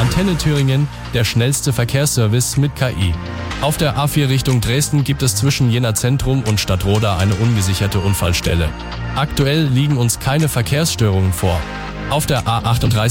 Antenne Thüringen, der schnellste Verkehrsservice mit KI. Auf der A4 Richtung Dresden gibt es zwischen Jena Zentrum und Stadtroda eine ungesicherte Unfallstelle. Aktuell liegen uns keine Verkehrsstörungen vor. Auf der A38